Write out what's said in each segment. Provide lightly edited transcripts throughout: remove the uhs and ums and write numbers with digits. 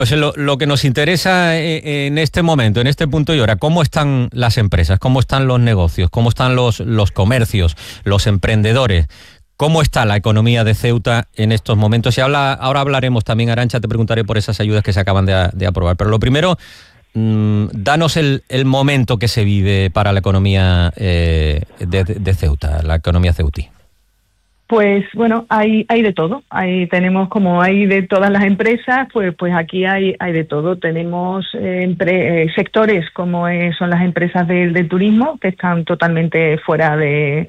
Pues lo que nos interesa en este momento, en este punto y hora, ¿cómo están las empresas? ¿Cómo están los negocios? ¿Cómo están los comercios, los emprendedores? ¿Cómo está la economía de Ceuta en estos momentos? Ahora hablaremos también, Arantxa, te preguntaré por esas ayudas que se acaban de aprobar. Pero lo primero, danos el momento que se vive para la economía de Ceuta, la economía ceutí. Pues bueno, hay de todo. Ahí tenemos, como hay de todas las empresas, pues aquí hay de todo. Tenemos sectores como son las empresas del turismo, que están totalmente fuera de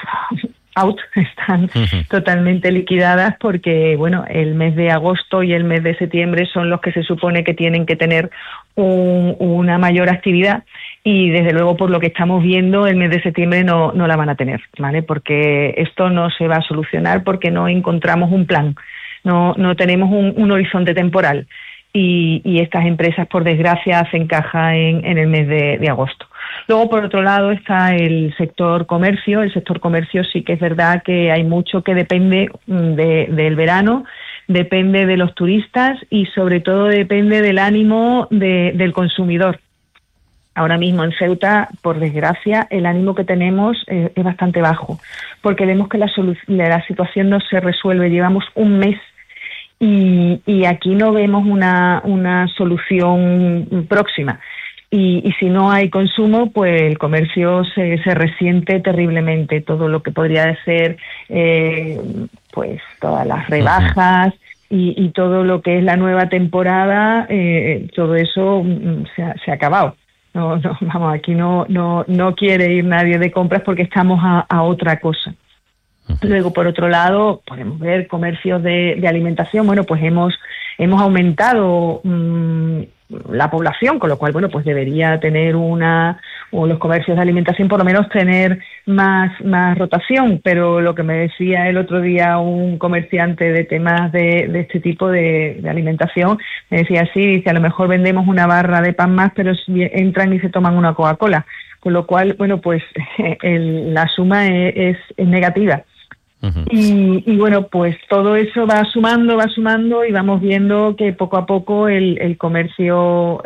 están totalmente liquidadas porque, bueno, el mes de agosto y el mes de septiembre son los que se supone que tienen que tener una mayor actividad y, desde luego, por lo que estamos viendo, el mes de septiembre no la van a tener, ¿vale? Porque esto no se va a solucionar porque no encontramos un plan, no tenemos un horizonte temporal y estas empresas, por desgracia, hacen caja en el mes de agosto. Luego, por otro lado, está el sector comercio. El sector comercio sí que es verdad que hay mucho que depende del verano, depende de los turistas y, sobre todo, depende del ánimo del consumidor. Ahora mismo en Ceuta, por desgracia, el ánimo que tenemos es bastante bajo, porque vemos que la situación no se resuelve. Llevamos un mes y aquí no vemos una solución próxima. Y si no hay consumo, pues el comercio se resiente terriblemente. Todo lo que podría ser, pues todas las rebajas y todo lo que es la nueva temporada, todo eso se ha acabado. No, vamos, aquí no quiere ir nadie de compras porque estamos a otra cosa. Luego, por otro lado, podemos ver comercios de alimentación. Bueno, pues hemos aumentado la población, con lo cual, bueno, pues debería tener o los comercios de alimentación por lo menos tener más rotación, pero lo que me decía el otro día un comerciante de temas de este tipo de alimentación, me decía así, dice, a lo mejor vendemos una barra de pan más, pero si entran y se toman una Coca-Cola, con lo cual, bueno, pues la suma es negativa. Y bueno, pues todo eso va sumando y vamos viendo que poco a poco el comercio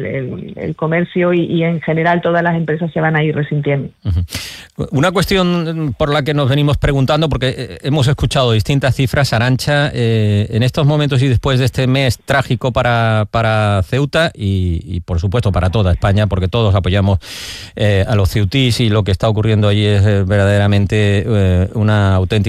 y en general todas las empresas se van a ir resintiendo. Una cuestión por la que nos venimos preguntando, porque hemos escuchado distintas cifras, Arantxa, en estos momentos y después de este mes trágico para Ceuta y por supuesto para toda España, porque todos apoyamos a los ceutís y lo que está ocurriendo allí es verdaderamente una auténtica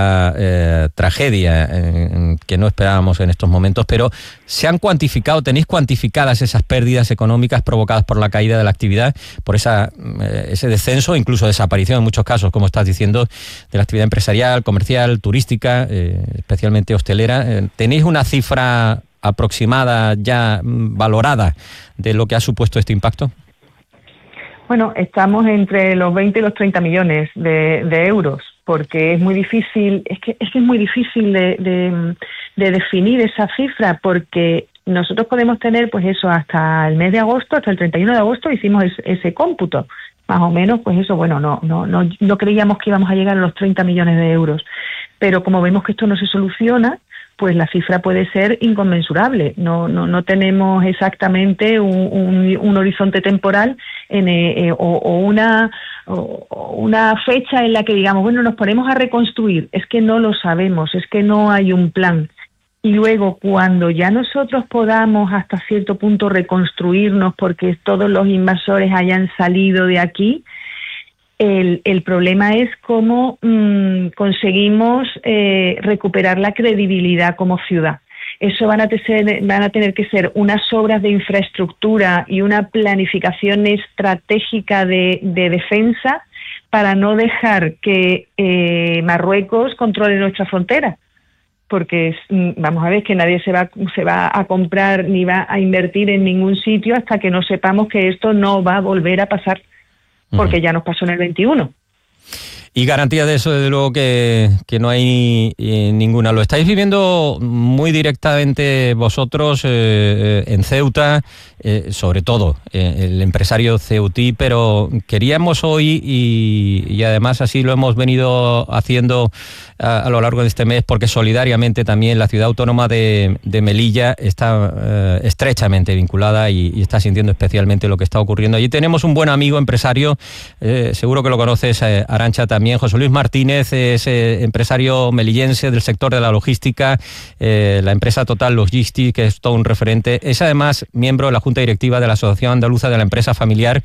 tragedia que no esperábamos en estos momentos, pero ¿tenéis cuantificadas esas pérdidas económicas provocadas por la caída de la actividad, por ese descenso, incluso desaparición en muchos casos, como estás diciendo, de la actividad empresarial, comercial, turística, especialmente hostelera? ¿Tenéis una cifra aproximada ya valorada de lo que ha supuesto este impacto? Bueno, estamos entre los 20 y los 30 millones de euros, porque es muy difícil, es que es muy difícil de definir esa cifra, porque nosotros podemos tener, pues eso, hasta el mes de agosto, hasta el 31 de agosto hicimos ese cómputo, más o menos, pues eso, bueno, no creíamos que íbamos a llegar a los 30 millones de euros, pero como vemos que esto no se soluciona, pues la cifra puede ser inconmensurable. No tenemos exactamente un horizonte temporal o una fecha en la que digamos, bueno, nos ponemos a reconstruir. Es que no lo sabemos, es que no hay un plan. Y luego, cuando ya nosotros podamos hasta cierto punto reconstruirnos porque todos los invasores hayan salido de aquí, el problema es cómo conseguimos recuperar la credibilidad como ciudad. Eso van a tener que ser unas obras de infraestructura y una planificación estratégica de defensa para no dejar que Marruecos controle nuestra frontera. Porque vamos a ver que nadie se va a comprar ni va a invertir en ningún sitio hasta que no sepamos que esto no va a volver a pasar. Porque ya nos pasó en el 21. Y garantía de eso, desde luego, que no hay ninguna. Lo estáis viviendo muy directamente vosotros en Ceuta, sobre todo el empresario ceutí, pero queríamos hoy, y además así lo hemos venido haciendo a lo largo de este mes, porque solidariamente también la ciudad autónoma de Melilla está estrechamente vinculada y está sintiendo especialmente lo que está ocurriendo. Allí tenemos un buen amigo empresario, seguro que lo conoces, Arantxa, también. José Luis Martínez es empresario melillense del sector de la logística, la empresa Total Logistics, que es todo un referente. Es además miembro de la Junta Directiva de la Asociación Andaluza de la Empresa Familiar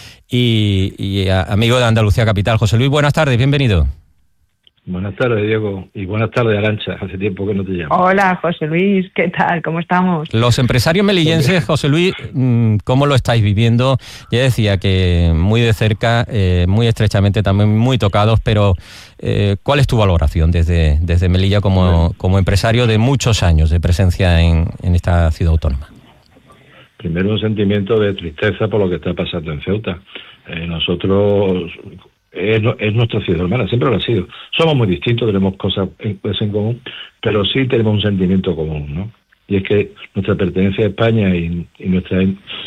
y amigo de Andalucía Capital. José Luis, buenas tardes, bienvenido. Buenas tardes, Diego, y buenas tardes, Arantxa. Hace tiempo que no te llamo. Hola, José Luis, ¿qué tal? ¿Cómo estamos? Los empresarios melillenses, José Luis, ¿cómo lo estáis viviendo? Ya decía que muy de cerca, muy estrechamente, también muy tocados, pero ¿cuál es tu valoración desde Melilla como empresario de muchos años de presencia en esta ciudad autónoma? Primero, un sentimiento de tristeza por lo que está pasando en Ceuta. Nosotros... Es nuestra ciudad hermana, siempre lo ha sido. Somos muy distintos, tenemos cosas en común, pero sí tenemos un sentimiento común, ¿no? Y es que nuestra pertenencia a España y nuestra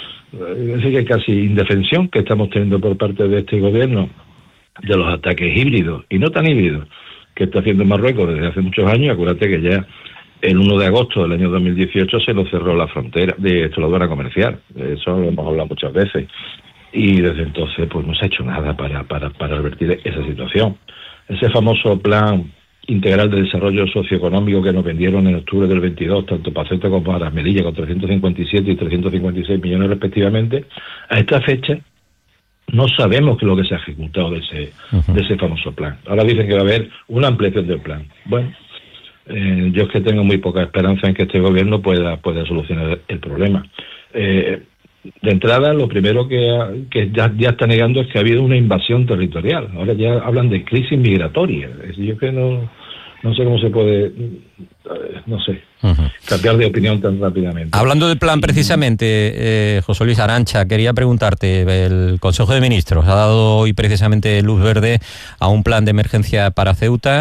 casi indefensión que estamos teniendo por parte de este gobierno de los ataques híbridos, y no tan híbridos, que está haciendo Marruecos desde hace muchos años. Acuérdate que ya el 1 de agosto del año 2018 se lo cerró la frontera, la aduana comercial. Eso lo hemos hablado muchas veces. Y desde entonces pues no se ha hecho nada para revertir esa situación. Ese famoso plan integral de desarrollo socioeconómico que nos vendieron en octubre del 22, tanto para Ceuta como para Melilla, con 357 y 356 millones respectivamente, a esta fecha no sabemos qué es lo que se ha ejecutado de ese famoso plan. Ahora dicen que va a haber una ampliación del plan. Bueno, yo es que tengo muy poca esperanza en que este gobierno pueda solucionar el problema. De entrada, lo primero que ya está negando es que ha habido una invasión territorial. Ahora ya hablan de crisis migratoria. Yo que no sé cómo se puede, cambiar de opinión tan rápidamente. Hablando del plan, precisamente, José Luis, Arantxa, quería preguntarte, el Consejo de Ministros ha dado hoy precisamente luz verde a un plan de emergencia para Ceuta,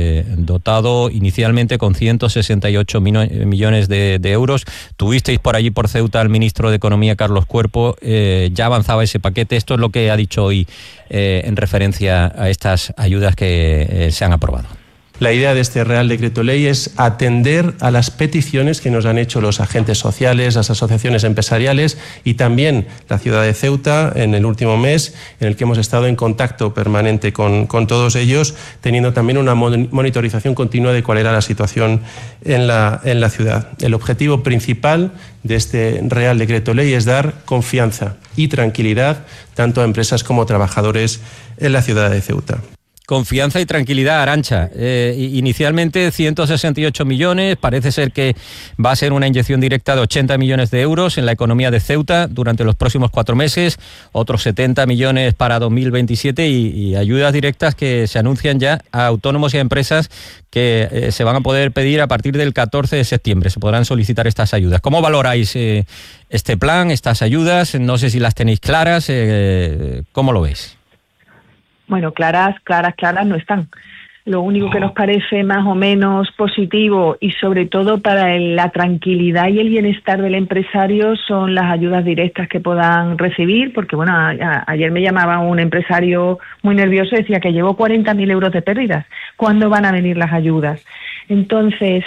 dotado inicialmente con 168 millones de euros. Tuvisteis por allí, por Ceuta, al ministro de Economía, Carlos Cuerpo, ya avanzaba ese paquete. Esto es lo que ha dicho hoy en referencia a estas ayudas que se han aprobado. La idea de este Real Decreto Ley es atender a las peticiones que nos han hecho los agentes sociales, las asociaciones empresariales y también la ciudad de Ceuta en el último mes, en el que hemos estado en contacto permanente con todos ellos, teniendo también una monitorización continua de cuál era la situación en la ciudad. El objetivo principal de este Real Decreto Ley es dar confianza y tranquilidad tanto a empresas como a trabajadores en la ciudad de Ceuta. Confianza y tranquilidad, Arantxa. Inicialmente 168 millones, parece ser que va a ser una inyección directa de 80 millones de euros en la economía de Ceuta durante los próximos 4 meses, otros 70 millones para 2027 y ayudas directas que se anuncian ya a autónomos y a empresas que se van a poder pedir a partir del 14 de septiembre. Se podrán solicitar estas ayudas. ¿Cómo valoráis este plan, estas ayudas? No sé si las tenéis claras. ¿Cómo lo veis? Bueno, claras no están. Lo único que nos parece más o menos positivo y sobre todo para la tranquilidad y el bienestar del empresario son las ayudas directas que puedan recibir, porque bueno, ayer me llamaba un empresario muy nervioso y decía que llevo 40.000 euros de pérdidas. ¿Cuándo van a venir las ayudas? Entonces,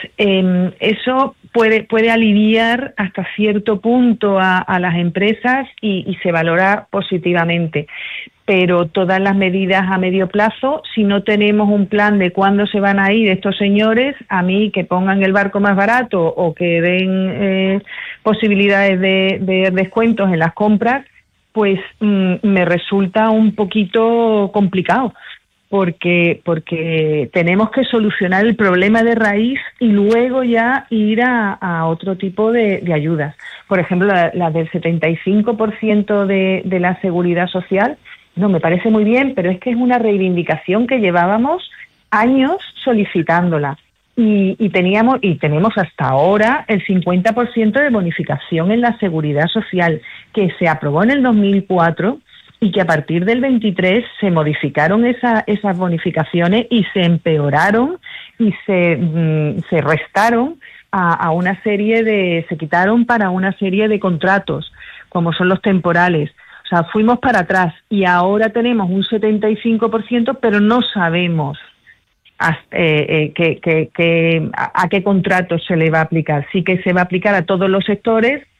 eso puede aliviar hasta cierto punto a las empresas y se valora positivamente. Pero todas las medidas a medio plazo, si no tenemos un plan de cuándo se van a ir estos señores, a mí que pongan el barco más barato o que den posibilidades de descuentos en las compras, pues me resulta un poquito complicado. Porque tenemos que solucionar el problema de raíz y luego ya ir a otro tipo de ayudas. Por ejemplo, la del 75% de la seguridad social, no, me parece muy bien, pero es que es una reivindicación que llevábamos años solicitándola. Y tenemos hasta ahora el 50% de bonificación en la seguridad social, que se aprobó en el 2004 y que a partir del 23 se modificaron esas bonificaciones y se empeoraron y se restaron a una serie se quitaron para una serie de contratos, como son los temporales. O sea, fuimos para atrás y ahora tenemos un 75%, pero no sabemos a qué contratos se le va a aplicar. Sí que se va a aplicar a todos los sectores,